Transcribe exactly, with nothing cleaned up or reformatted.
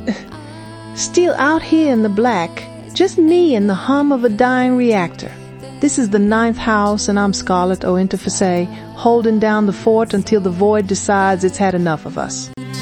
Still out here in the black, just me and the hum of a dying reactor. This is the ninth house, and I'm Scarlett O'Interface, holding down the fort until the void decides it's had enough of us.